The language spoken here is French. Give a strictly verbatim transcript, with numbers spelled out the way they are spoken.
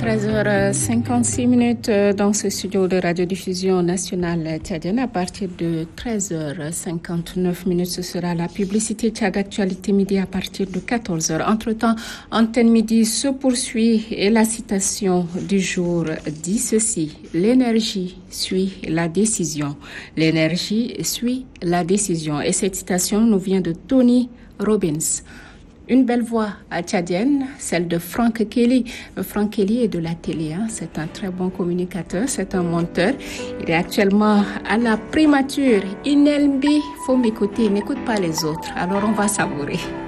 treize heures cinquante-six minutes dans ce studio de radiodiffusion nationale tchadienne. À partir de treize heures cinquante-neuf minutes, ce sera la publicité Tchad Actualité Midi à partir de quatorze heures. Entre-temps, Antenne Midi se poursuit et la citation du jour dit ceci: l'énergie suit la décision. L'énergie suit la décision. Et cette citation nous vient de Tony Robbins. Une belle voix tchadienne, celle de Frank Kelly. Frank Kelly est de la télé, hein. C'est un très bon communicateur, c'est un monteur. Il est actuellement à la primature. Inelmbi, faut m'écouter, n'écoute pas les autres. Alors on va savourer.